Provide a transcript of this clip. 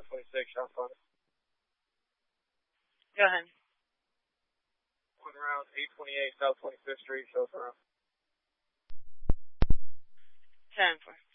526, shots on it. Go ahead. One round, 828 South 25th Street, shows around. 10-4.